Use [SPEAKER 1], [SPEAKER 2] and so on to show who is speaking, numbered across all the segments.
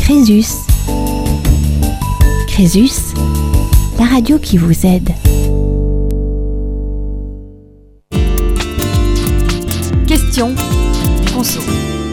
[SPEAKER 1] Crésus. Crésus, la radio qui vous aide.
[SPEAKER 2] Question conso.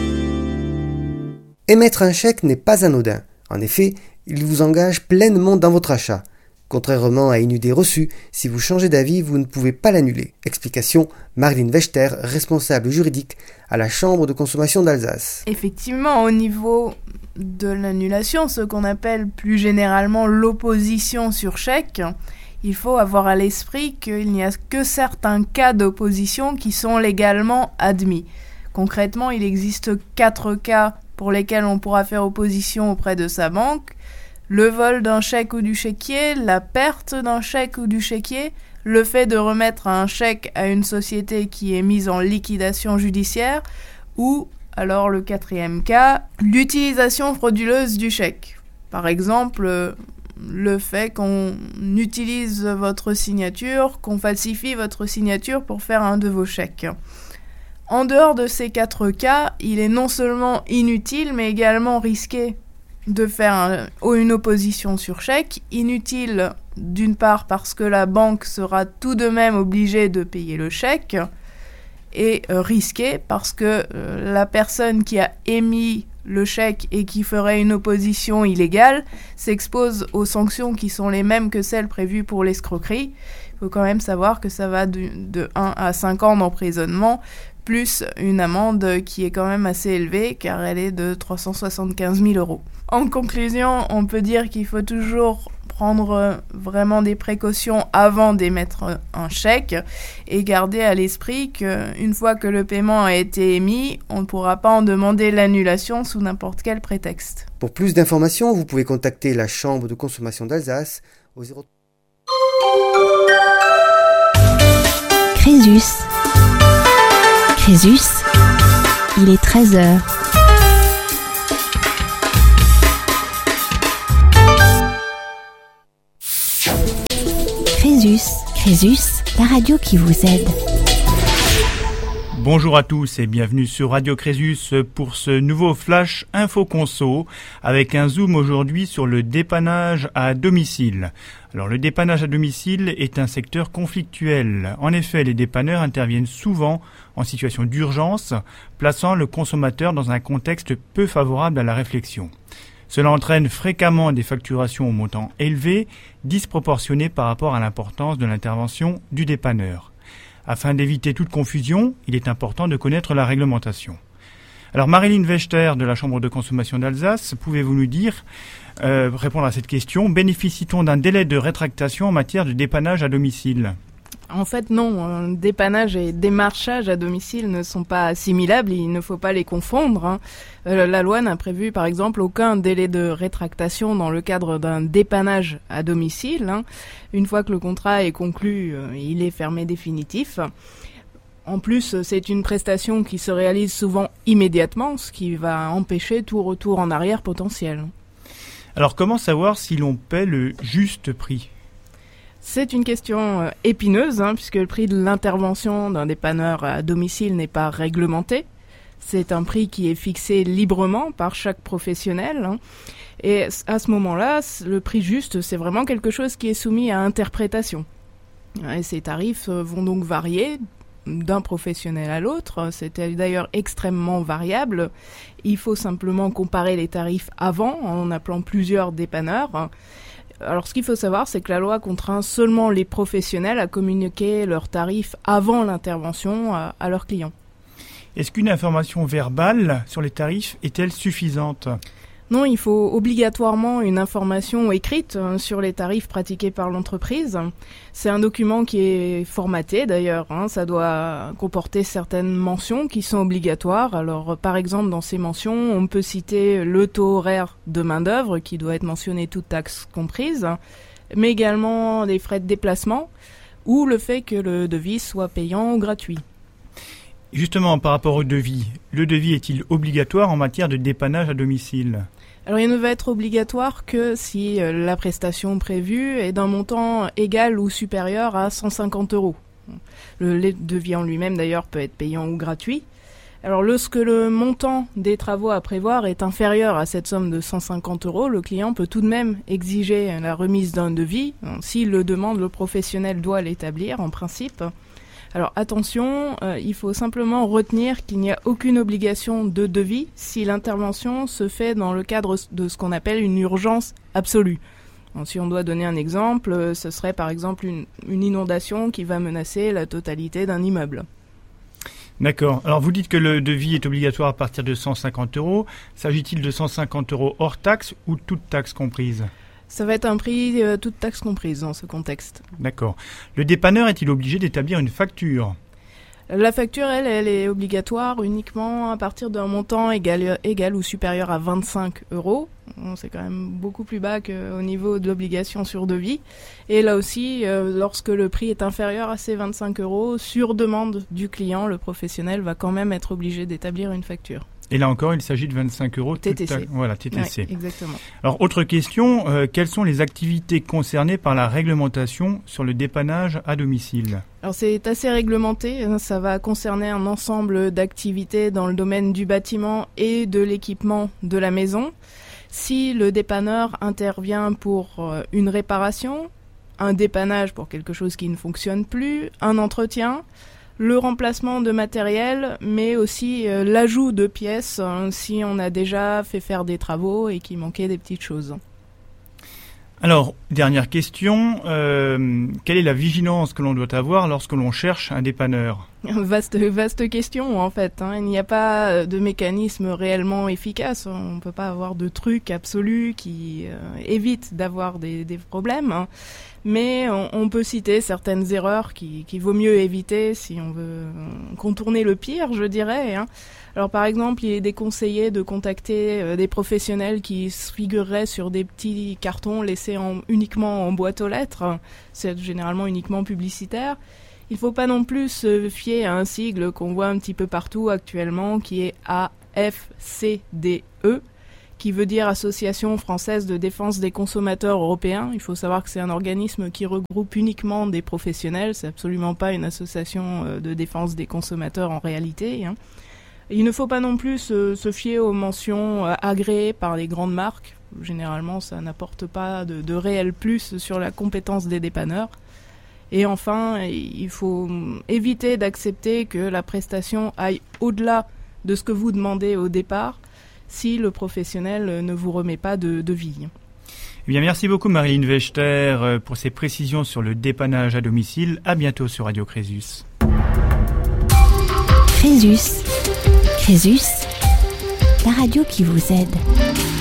[SPEAKER 3] Émettre un chèque n'est pas anodin. En effet, il vous engage pleinement dans votre achat. Contrairement à une idée reçue, si vous changez d'avis, vous ne pouvez pas l'annuler. Explication, Marlene Wechter, responsable juridique à la Chambre de consommation d'Alsace.
[SPEAKER 4] Effectivement, au niveau de l'annulation, ce qu'on appelle plus généralement l'opposition sur chèque, il faut avoir à l'esprit qu'il n'y a que certains cas d'opposition qui sont légalement admis. Concrètement, il existe 4 cas pour lesquels on pourra faire opposition auprès de sa banque. Le vol d'un chèque ou du chéquier, la perte d'un chèque ou du chéquier, le fait de remettre un chèque à une société qui est mise en liquidation judiciaire, ou, alors le 4e cas, l'utilisation frauduleuse du chèque. Par exemple, le fait qu'on utilise votre signature, qu'on falsifie votre signature pour faire un de vos chèques. En dehors de ces 4 cas, il est non seulement inutile, mais également risqué de faire une opposition sur chèque. Inutile d'une part parce que la banque sera tout de même obligée de payer le chèque, et risqué parce que la personne qui a émis le chèque et qui ferait une opposition illégale s'expose aux sanctions qui sont les mêmes que celles prévues pour l'escroquerie. Il faut quand même savoir que ça va de 1 à 5 ans d'emprisonnement, plus une amende qui est quand même assez élevée, car elle est de 375 000 €. En conclusion, on peut dire qu'il faut toujours prendre vraiment des précautions avant d'émettre un chèque et garder à l'esprit qu'une fois que le paiement a été émis, on ne pourra pas en demander l'annulation sous n'importe quel prétexte.
[SPEAKER 3] Pour plus d'informations, vous pouvez contacter la Chambre de consommation d'Alsace au 0...
[SPEAKER 1] Crésus. Crésus, il est 13h. Crésus, la radio qui vous aide.
[SPEAKER 5] Bonjour à tous et bienvenue sur Radio Crésus pour ce nouveau Flash Info Conso avec un zoom aujourd'hui sur le dépannage à domicile. Alors le dépannage à domicile est un secteur conflictuel. En effet, les dépanneurs interviennent souvent en situation d'urgence, plaçant le consommateur dans un contexte peu favorable à la réflexion. Cela entraîne fréquemment des facturations au montant élevé, disproportionnées par rapport à l'importance de l'intervention du dépanneur. Afin d'éviter toute confusion, il est important de connaître la réglementation. Alors Marlene Wechter de la Chambre de consommation d'Alsace, pouvez-vous nous dire, répondre à cette question, bénéficie-t-on d'un délai de rétractation en matière de dépannage à domicile ?
[SPEAKER 4] En fait, non. Dépannage et démarchage à domicile ne sont pas assimilables, il ne faut pas les confondre. La loi n'a prévu, par exemple, aucun délai de rétractation dans le cadre d'un dépannage à domicile. Une fois que le contrat est conclu, il est fermé définitif. En plus, c'est une prestation qui se réalise souvent immédiatement, ce qui va empêcher tout retour en arrière potentiel.
[SPEAKER 5] Alors, comment savoir si l'on paie le juste prix ?
[SPEAKER 4] C'est une question épineuse, puisque le prix de l'intervention d'un dépanneur à domicile n'est pas réglementé. C'est un prix qui est fixé librement par chaque professionnel. Et à ce moment-là, le prix juste, c'est vraiment quelque chose qui est soumis à interprétation. Et ces tarifs vont donc varier d'un professionnel à l'autre. C'est d'ailleurs extrêmement variable. Il faut simplement comparer les tarifs avant en appelant plusieurs dépanneurs. Alors ce qu'il faut savoir, c'est que la loi contraint seulement les professionnels à communiquer leurs tarifs avant l'intervention à leurs clients.
[SPEAKER 5] Est-ce qu'une information verbale sur les tarifs est-elle suffisante ?
[SPEAKER 4] Non, il faut obligatoirement une information écrite sur les tarifs pratiqués par l'entreprise. C'est un document qui est formaté d'ailleurs, ça doit comporter certaines mentions qui sont obligatoires. Alors par exemple dans ces mentions, on peut citer le taux horaire de main-d'œuvre qui doit être mentionné toutes taxes comprises, mais également les frais de déplacement ou le fait que le devis soit payant ou gratuit.
[SPEAKER 5] Justement, par rapport au devis, le devis est-il obligatoire en matière de dépannage à domicile ?
[SPEAKER 4] Alors il ne va être obligatoire que si la prestation prévue est d'un montant égal ou supérieur à 150 €. Le devis en lui-même d'ailleurs peut être payant ou gratuit. Alors lorsque le montant des travaux à prévoir est inférieur à cette somme de 150 €, le client peut tout de même exiger la remise d'un devis. S'il le demande, le professionnel doit l'établir en principe. Alors attention, il faut simplement retenir qu'il n'y a aucune obligation de devis si l'intervention se fait dans le cadre de ce qu'on appelle une urgence absolue. Donc, si on doit donner un exemple, ce serait par exemple une inondation qui va menacer la totalité d'un immeuble.
[SPEAKER 5] D'accord. Alors vous dites que le devis est obligatoire à partir de 150 €. S'agit-il de 150 € hors taxe ou toute taxe comprise ?
[SPEAKER 4] Ça va être un prix toute taxe comprise dans ce contexte.
[SPEAKER 5] D'accord. Le dépanneur est-il obligé d'établir une facture ?
[SPEAKER 4] La facture, elle est obligatoire uniquement à partir d'un montant égal ou supérieur à 25 €. C'est quand même beaucoup plus bas qu'au niveau de l'obligation sur devis. Et là aussi, lorsque le prix est inférieur à ces 25 €, sur demande du client, le professionnel va quand même être obligé d'établir une facture.
[SPEAKER 5] Et là encore, il s'agit de 25 €
[SPEAKER 4] TTC.
[SPEAKER 5] Voilà, TTC.
[SPEAKER 4] Ouais, exactement.
[SPEAKER 5] Alors, autre question, quelles sont les activités concernées par la réglementation sur le dépannage à domicile ?
[SPEAKER 4] Alors c'est assez réglementé, ça va concerner un ensemble d'activités dans le domaine du bâtiment et de l'équipement de la maison. Si le dépanneur intervient pour une réparation, un dépannage pour quelque chose qui ne fonctionne plus, un entretien, le remplacement de matériel, mais aussi l'ajout de pièces si on a déjà fait faire des travaux et qu'il manquait des petites choses.
[SPEAKER 5] Alors, dernière question, quelle est la vigilance que l'on doit avoir lorsque l'on cherche un dépanneur ?
[SPEAKER 4] Vaste question en fait. Il n'y a pas de mécanisme réellement efficace. On ne peut pas avoir de truc absolu qui évite d'avoir des problèmes. Mais on peut citer certaines erreurs qu'il vaut mieux éviter si on veut contourner le pire, je dirais. Alors par exemple, il est déconseillé de contacter des professionnels qui se figureraient sur des petits cartons laissés uniquement en boîte aux lettres. C'est généralement uniquement publicitaire. Il ne faut pas non plus se fier à un sigle qu'on voit un petit peu partout actuellement, qui est AFCDE, qui veut dire Association française de défense des consommateurs européens. Il faut savoir que c'est un organisme qui regroupe uniquement des professionnels, c'est absolument pas une association de défense des consommateurs en réalité. Il ne faut pas non plus se fier aux mentions agréées par les grandes marques. Généralement, ça n'apporte pas de réel plus sur la compétence des dépanneurs. Et enfin, il faut éviter d'accepter que la prestation aille au-delà de ce que vous demandez au départ, si le professionnel ne vous remet pas de devis.
[SPEAKER 5] Eh bien, merci beaucoup Marilyn Wechter pour ces précisions sur le dépannage à domicile. À bientôt sur Radio Crésus.
[SPEAKER 1] Crésus, la radio qui vous aide.